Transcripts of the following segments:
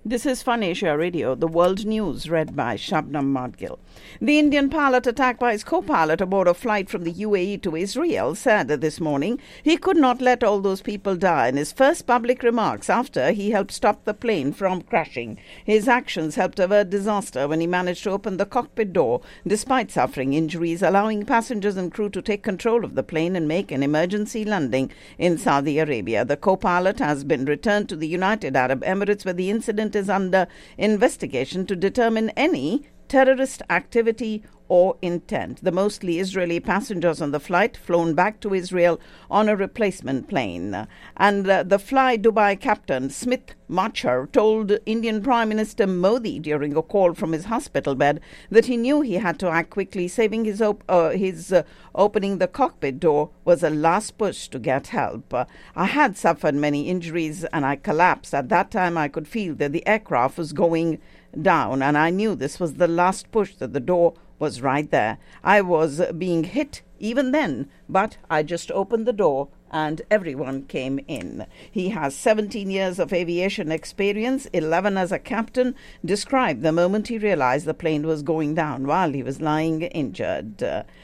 This is Fun Asia Radio, the world news read by Shabnam Madgil. The Indian pilot attacked by his co-pilot aboard a flight from the UAE to Israel said this morning he could not let all those people die in his first public remarks after he helped stop the plane from crashing. His actions helped avert disaster when he managed to open the cockpit door despite suffering injuries, allowing passengers and crew to take control of the plane and make an emergency landing in Saudi Arabia. The co-pilot has been returned to the United Arab Emirates, where the incident is under investigation to determine any terrorist activity or intent. The mostly Israeli passengers on the flight flown back to Israel on a replacement plane. And the Fly Dubai captain, Smith Machar, told Indian Prime Minister Modi during a call from his hospital bed that he knew he had to act quickly, saving his opening the cockpit door was a last push to get help. I had suffered many injuries and I collapsed. At that time, I could feel that the aircraft was going down, and I knew this was the last push, that the door was right there. I was being hit even then, but I just opened the door and everyone came in. He has 17 years of aviation experience, 11 as a captain, described the moment he realized the plane was going down while he was lying injured.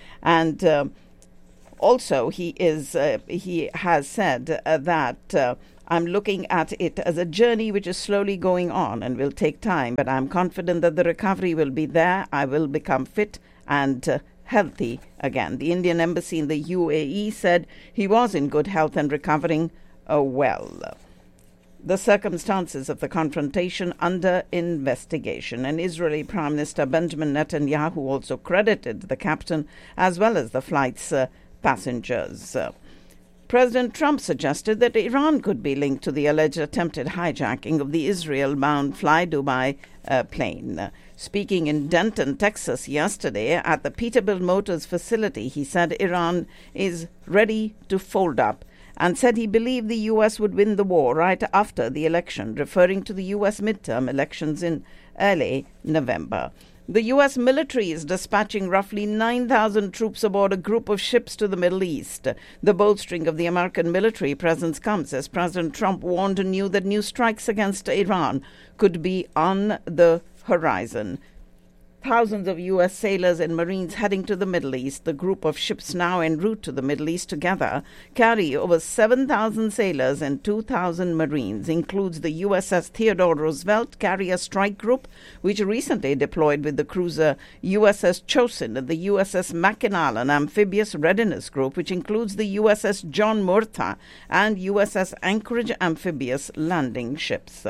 Also, he has said that I'm looking at it as a journey which is slowly going on and will take time, but I'm confident that the recovery will be there. I will become fit and healthy again. The Indian embassy in the UAE said he was in good health and recovering well. The circumstances of the confrontation under investigation. And Israeli Prime Minister Benjamin Netanyahu also credited the captain as well as the flight's passengers. President Trump suggested that Iran could be linked to the alleged attempted hijacking of the Israel-bound Fly Dubai plane. Speaking in Denton, Texas yesterday at the Peterbilt Motors facility, he said Iran is ready to fold up and said he believed the U.S. would win the war right after the election, referring to the U.S. midterm elections in early November. The U.S. military is dispatching roughly 9,000 troops aboard a group of ships to the Middle East. The bolstering of the American military presence comes as President Trump warned anew that new strikes against Iran could be on the horizon. Thousands of U.S. sailors and Marines heading to the Middle East. The group of ships now en route to the Middle East together carry over 7,000 sailors and 2,000 Marines. Includes the USS Theodore Roosevelt Carrier Strike Group, which recently deployed with the cruiser USS Chosin, and the USS Mackinac Amphibious Readiness Group, which includes the USS John Murtha and USS Anchorage Amphibious Landing Ships.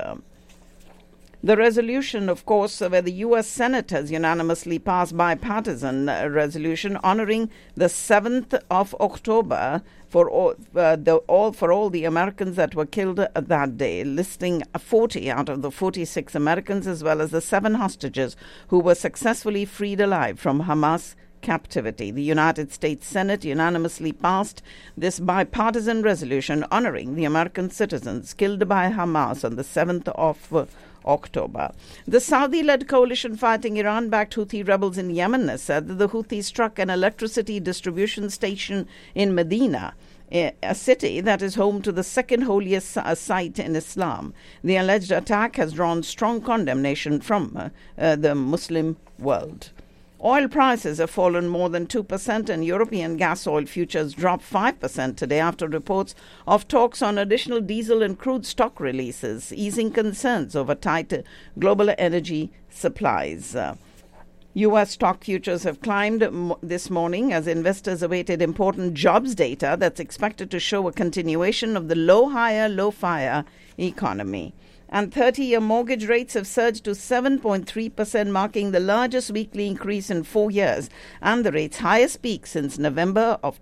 The resolution, of course, where the U.S. Senate has unanimously passed bipartisan resolution honoring the 7th of October for all the Americans that were killed that day, listing 40 out of the 46 Americans as well as the 7 hostages who were successfully freed alive from Hamas captivity. The United States Senate unanimously passed this bipartisan resolution honoring the American citizens killed by Hamas on the 7th of October. The Saudi-led coalition fighting Iran-backed Houthi rebels in Yemen has said that the Houthis struck an electricity distribution station in Medina, a city that is home to the second holiest site in Islam. The alleged attack has drawn strong condemnation from the Muslim world. Oil prices have fallen more than 2%, and European gas oil futures dropped 5% today after reports of talks on additional diesel and crude stock releases, easing concerns over tight global energy supplies. U.S. stock futures have climbed this morning as investors awaited important jobs data that's expected to show a continuation of the low-hire, low-fire economy. And 30-year mortgage rates have surged to 7.3%, marking the largest weekly increase in 4 years and the rate's highest peak since November of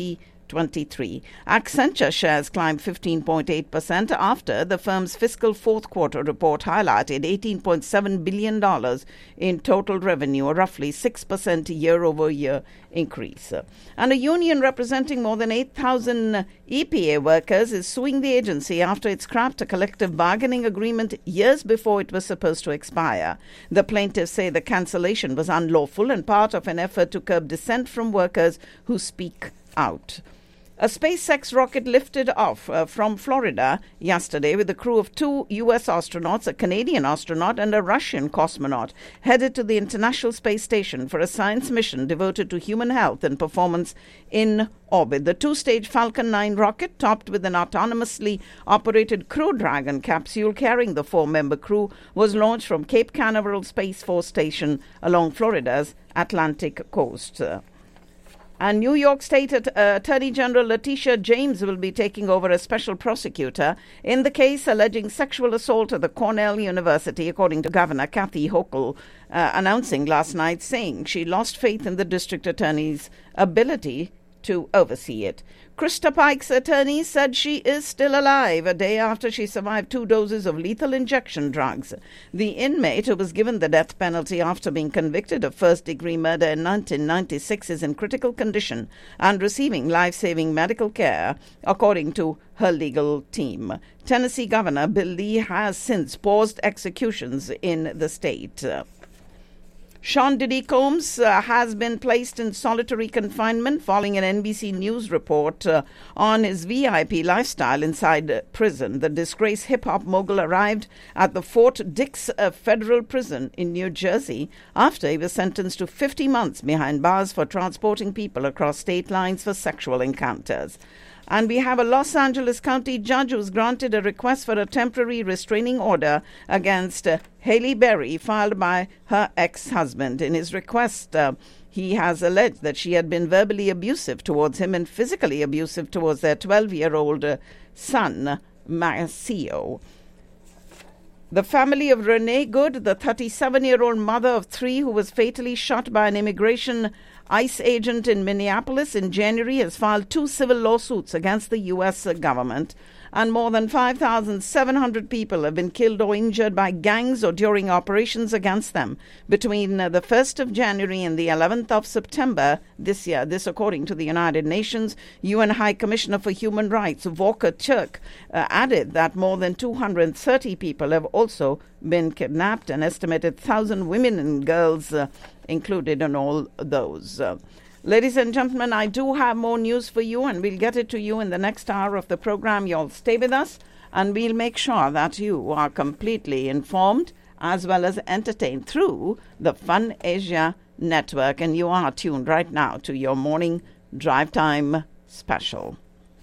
2023. Accenture shares climbed 15.8% after the firm's fiscal fourth quarter report highlighted $18.7 billion in total revenue, a roughly 6% year-over-year increase. And a union representing more than 8,000 EPA workers is suing the agency after it scrapped a collective bargaining agreement years before it was supposed to expire. The plaintiffs say the cancellation was unlawful and part of an effort to curb dissent from workers who speak out. A SpaceX rocket lifted off from Florida yesterday with a crew of 2 U.S. astronauts, a Canadian astronaut and a Russian cosmonaut, headed to the International Space Station for a science mission devoted to human health and performance in orbit. The 2-stage Falcon 9 rocket, topped with an autonomously operated Crew Dragon capsule carrying the 4-member crew, was launched from Cape Canaveral Space Force Station along Florida's Atlantic coast. And New York State Attorney General Letitia James will be taking over as special prosecutor in the case alleging sexual assault at the Cornell University, according to Governor Kathy Hochul, announcing last night, saying she lost faith in the district attorney's ability to oversee it. Krista Pike's attorney said she is still alive a day after she survived 2 doses of lethal injection drugs. The inmate, who was given the death penalty after being convicted of first-degree murder in 1996, is in critical condition and receiving life-saving medical care, according to her legal team. Tennessee Governor Bill Lee has since paused executions in the state. Sean Diddy Combs has been placed in solitary confinement following an NBC News report on his VIP lifestyle inside prison. The disgraced hip-hop mogul arrived at the Fort Dix federal prison in New Jersey after he was sentenced to 50 months behind bars for transporting people across state lines for sexual encounters. And we have a Los Angeles County judge who's granted a request for a temporary restraining order against Haley Berry filed by her ex-husband. In his request, he has alleged that she had been verbally abusive towards him and physically abusive towards their 12-year-old son, Maceo. The family of Renee Good, the 37-year-old mother of 3 who was fatally shot by an immigration ICE agent in Minneapolis in January, has filed 2 civil lawsuits against the U.S. government, and more than 5,700 people have been killed or injured by gangs or during operations against them between the 1st of January and the 11th of September this year. This according to the United Nations UN High Commissioner for Human Rights, Volker Turk, added that more than 230 people have also been kidnapped, an estimated 1,000 women and girls included in all those. Ladies and gentlemen, I do have more news for you, and we'll get it to you in the next hour of the program. You'll stay with us, and we'll make sure that you are completely informed as well as entertained through the Fun Asia Network. And you are tuned right now to your morning drive time special.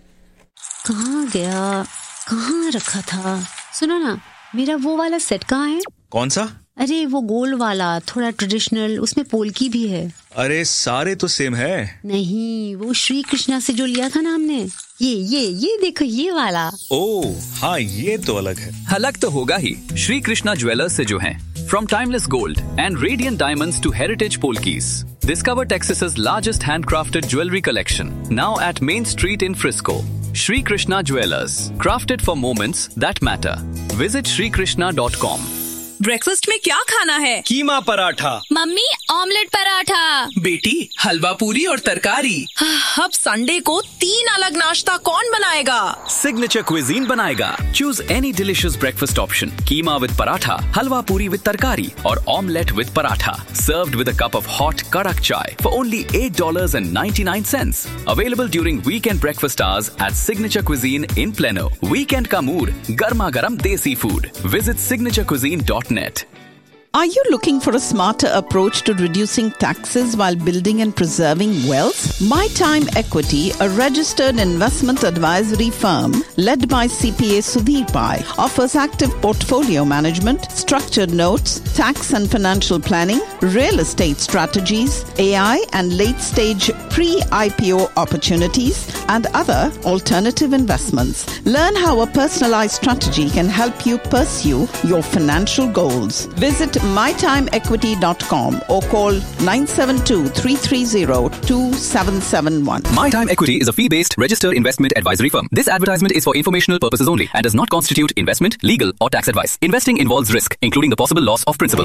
कहाँ गया? कहाँ रखा था? सुनो ना, मेरा वो वाला सेट कहाँ है? कौन सा? अरे वो गोल वाला, थोड़ा ट्रेडिशनल, उसमें पोल्की भी है। अरे सारे तो सेम है। नहीं, वो श्री कृष्णा से जो लिया था ना हमने, ये देखो, ये वाला। ओह हाँ, ये तो अलग है। अलग तो होगा ही, श्री कृष्णा ज्वेलर्स से जो हैं। From timeless gold and radiant diamonds to heritage polkis, discover Texas's largest handcrafted jewelry collection, now at Main Street in Frisco. Shri Krishna Jewelers, crafted for moments that matter. Visit shrikrishna.com. Breakfast में क्या खाना है? कीमा paratha. Mummy omelette paratha. बेटी हलवा पूरी और तरकारी। अब Sunday को 3 अलग नाश्ता कौन बनाएगा? Signature Cuisine बनाएगा। Choose any delicious breakfast option. Keema with paratha, halwa puri with tarkari, or omelette with paratha. Served with a cup of hot kadak chai for only $8.99. Available during weekend breakfast hours at Signature Cuisine in Plano. Weekend ka mood, garma garam desi food. Visit signaturecuisine.net. Are you looking for a smarter approach to reducing taxes while building and preserving wealth? My Time Equity, a registered investment advisory firm led by CPA Sudhir Pai, offers active portfolio management, structured notes, tax and financial planning, real estate strategies, AI and late-stage pre-IPO opportunities, and other alternative investments. Learn how a personalized strategy can help you pursue your financial goals. Visit mytimeequity.com or call 972-330-2771. My Time Equity is a fee-based registered investment advisory firm. This advertisement is for informational purposes only and does not constitute investment, legal or tax advice. Investing involves risk, including the possible loss of principal.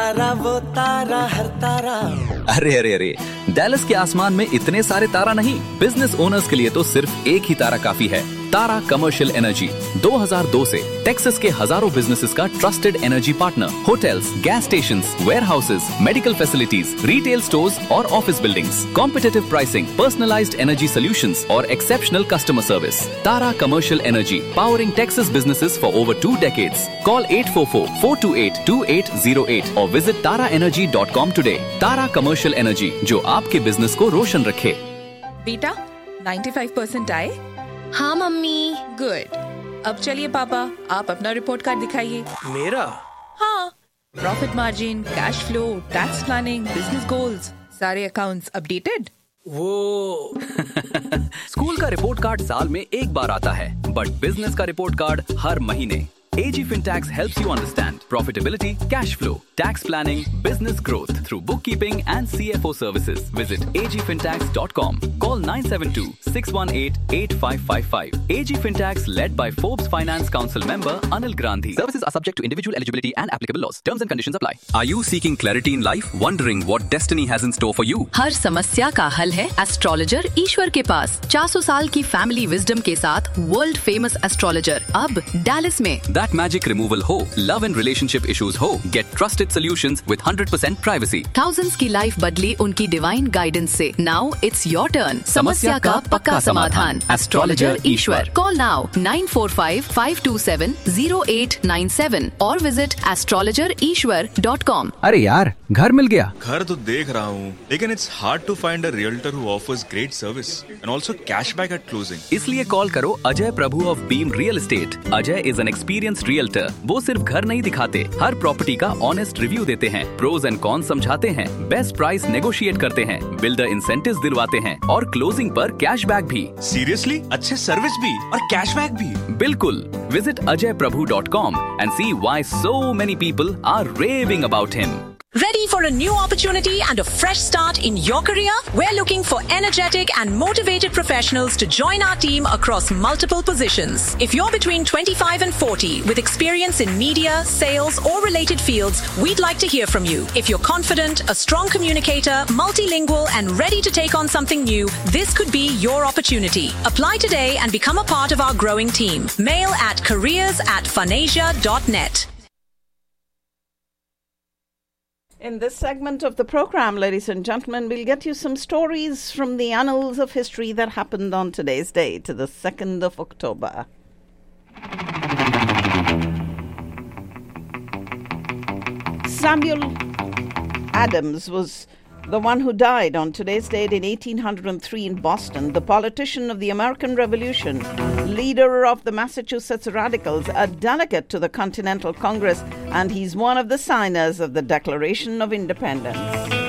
अरे Dallas के आसमान में इतने सारे तारा नहीं, business owners के लिए तो सिर्फ एक ही तारा काफी है, तारा कमर्शियल एनर्जी 2002 से टेक्सास के हजारों बिजनेसेस का trusted energy partner. Hotels, gas stations, warehouses, medical facilities, retail stores और office buildings, competitive pricing, personalised energy solutions और exceptional customer service. Tara commercial energy, powering Texas businesses for over 2 decades. Call 844-428-2808 or visit taraenergy.com today. Tara commercial energy, जो आपके business को रोशन रखे। बेटा 95% आए? हाँ mummy. Good. अब चलिए पापा, आप अपना रिपोर्ट कार्ड दिखाइए। मेरा? हाँ, profit margin, cash flow, tax planning, business goals, सारे अकाउंट्स अपडेटेड। वो स्कूल का रिपोर्ट कार्ड साल में एक बार आता है, बट बिजनेस का रिपोर्ट कार्ड हर महीने। AG Fintax helps you understand profitability, cash flow, tax planning, business growth through bookkeeping and CFO services. Visit agfintax.com. Call 972-618-8555. AG Fintax, led by Forbes Finance Council member Anil Gandhi. Services are subject to individual eligibility and applicable laws. Terms and conditions apply. Are you seeking clarity in life? Wondering what destiny has in store for you? हर समस्या का हल है astrologer ईश्वर के पास। 400 साल की family wisdom के साथ world famous astrologer अब डैलिस में। That magic removal हो, love and relationship issues हो, get trusted solutions with 100% privacy. Thousands की लाइफ बदली उनकी डिवाइन गाइडेंस से। Now it's your turn. समस्या का पक्का समाधान। Astrologer Ishwar. Call now 945-527-0897 or visit astrologerishwar.com. अरे यार, घर मिल गया। घर तो देख रहा हूँ, लेकिन it's hard to find a realtor who offers great service and also cashback at closing. इसलिए कॉल करो अजय प्रभु of beam real estate. Ajay is an experienced realtor. वो सिर्फ घर नहीं दिखाते, हर प्रॉपर्टी का ऑनेस्ट रिव्यू देते हैं, प्रोज एंड कॉन्स समझाते हैं, बेस्ट प्राइस नेगोशिएट करते हैं, बिल्डर इंसेंटिव्स दिलवाते हैं और क्लोजिंग पर कैशबैक भी। Seriously? अच्छे सर्विस भी और कैशबैक भी? बिल्कुल। Visit ajayprabhu.com and see why so many people are raving about him. Ready for a new opportunity and a fresh start in your career? We're looking for energetic and motivated professionals to join our team across multiple positions. If you're between 25 and 40 with experience in media, sales or related fields, we'd like to hear from you. If you're confident, a strong communicator, multilingual and ready to take on something new, this could be your opportunity. Apply today and become a part of our growing team. Mail at careers@funasia.net. In this segment of the program, ladies and gentlemen, we'll get you some stories from the annals of history that happened on today's date, the 2nd of October. Samuel Adams was the one who died on today's date in 1803 in Boston, the politician of the American Revolution, leader of the Massachusetts Radicals, a delegate to the Continental Congress, and he's one of the signers of the Declaration of Independence.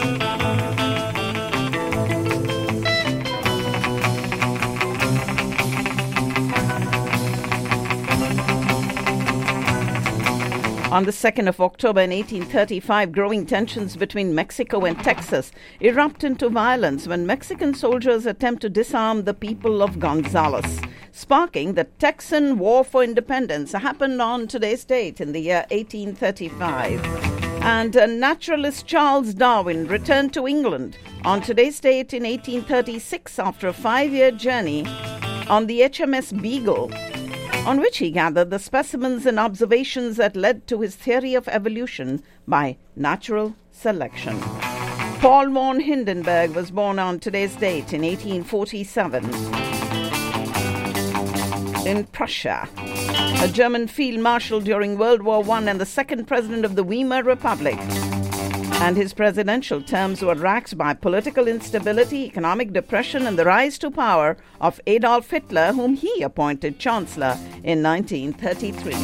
On the 2nd of October in 1835, growing tensions between Mexico and Texas erupt into violence when Mexican soldiers attempt to disarm the people of Gonzales, sparking the Texan War for Independence. Happened on today's date in the year 1835. And naturalist Charles Darwin returned to England on today's date in 1836 after a 5-year journey on the HMS Beagle, on which he gathered the specimens and observations that led to his theory of evolution by natural selection. Paul von Hindenburg was born on today's date in 1847 in Prussia, a German field marshal during World War I and the second president of the Weimar Republic. And his presidential terms were racked by political instability, economic depression, and the rise to power of Adolf Hitler, whom he appointed chancellor in 1933.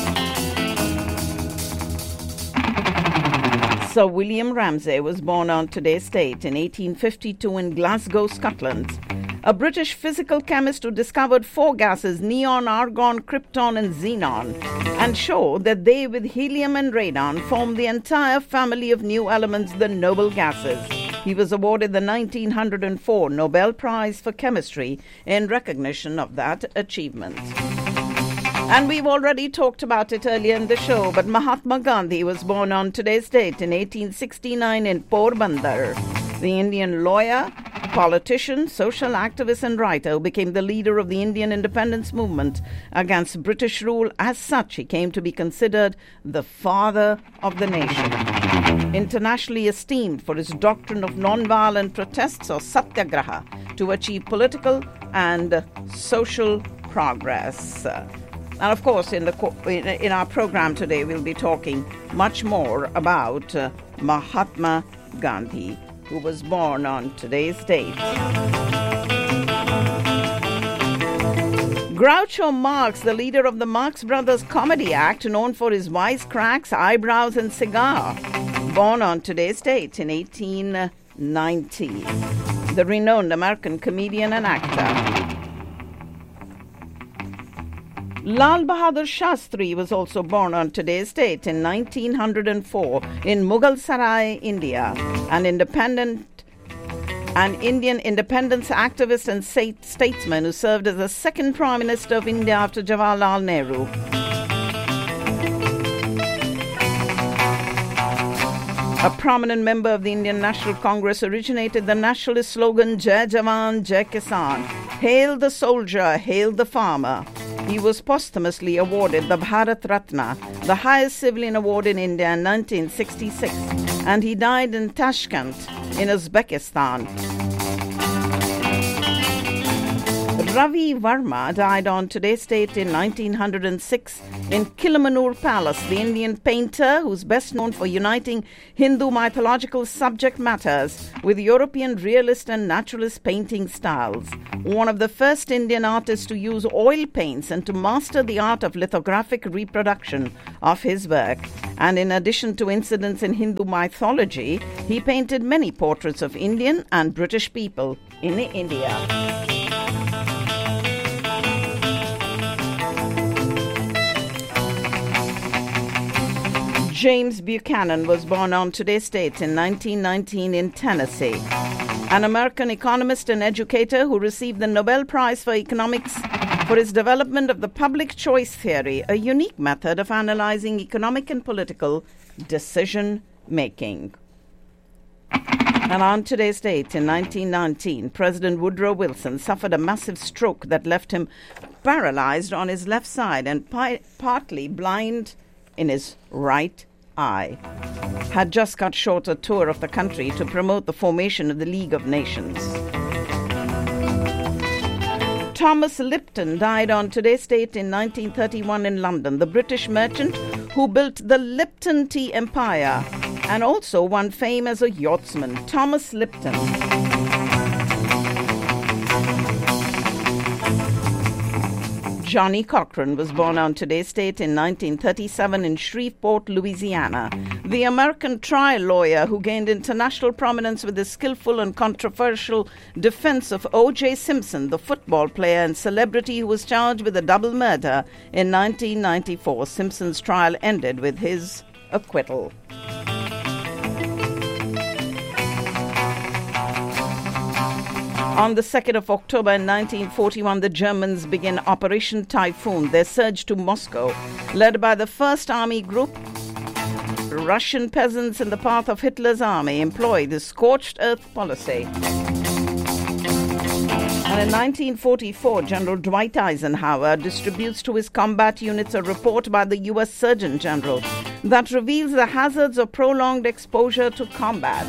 Sir William Ramsay was born on today's date in 1852 in Glasgow, Scotland. A British physical chemist who discovered 4 gases, neon, argon, krypton and xenon, and showed that they with helium and radon form the entire family of new elements, the noble gases. He was awarded the 1904 Nobel Prize for Chemistry in recognition of that achievement. And we've already talked about it earlier in the show, but Mahatma Gandhi was born on today's date in 1869 in Porbandar. The Indian lawyer, politician, social activist and writer who became the leader of the Indian independence movement against British rule. As such, he came to be considered the father of the nation. Internationally esteemed for his doctrine of non-violent protests or satyagraha to achieve political and social progress. And of course, in our program today, we'll be talking much more about Mahatma Gandhi, who was born on today's date. Groucho Marx, the leader of the Marx Brothers Comedy Act, known for his wisecracks, eyebrows and cigar, born on today's date in 1890. The renowned American comedian and actor. Lal Bahadur Shastri was also born on today's date in 1904 in Mughal Sarai, India. An Indian independence activist and statesman who served as the second Prime Minister of India after Jawaharlal Nehru. A prominent member of the Indian National Congress, originated the nationalist slogan Jai Jawan, Jai Kisan. Hail the soldier, hail the farmer. He was posthumously awarded the Bharat Ratna, the highest civilian award in India, in 1966, and he died in Tashkent in Uzbekistan. Ravi Verma died on today's date in 1906 in Kilimanur Palace. The Indian painter, who's best known for uniting Hindu mythological subject matters with European realist and naturalist painting styles. One of the first Indian artists to use oil paints and to master the art of lithographic reproduction of his work. And in addition to incidents in Hindu mythology, he painted many portraits of Indian and British people in India. James Buchanan was born on today's date in 1919 in Tennessee. An American economist and educator who received the Nobel Prize for Economics for his development of the public choice theory, a unique method of analyzing economic and political decision-making. And on today's date in 1919, President Woodrow Wilson suffered a massive stroke that left him paralyzed on his left side and partly blind in his right eye. Had just cut short a tour of the country to promote the formation of the League of Nations. Thomas Lipton died on today's date in 1931 in London, the British merchant who built the Lipton Tea Empire and also won fame as a yachtsman. Thomas Lipton. Johnny Cochran was born on today's date in 1937 in Shreveport, Louisiana. The American trial lawyer who gained international prominence with his skillful and controversial defense of O.J. Simpson, the football player and celebrity who was charged with a double murder in 1994. Simpson's trial ended with his acquittal. On the 2nd of October in 1941, the Germans began Operation Typhoon. Their surge to Moscow, led by the First Army Group, Russian peasants in the path of Hitler's army, employed the scorched earth policy. And in 1944, General Dwight Eisenhower distributes to his combat units a report by the U.S. Surgeon General that reveals the hazards of prolonged exposure to combat.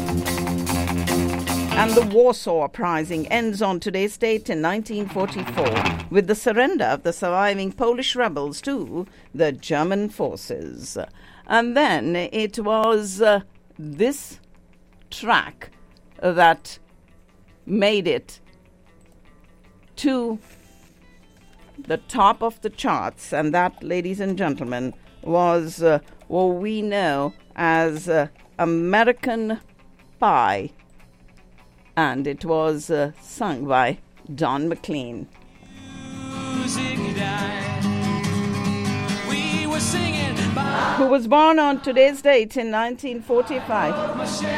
And the Warsaw Uprising ends on today's date in 1944 with the surrender of the surviving Polish rebels to the German forces. And then it was this track that made it to the top of the charts, and that, ladies and gentlemen, was what we know as American Pie. And it was sung by Don McLean. Who was born on today's date in 1945.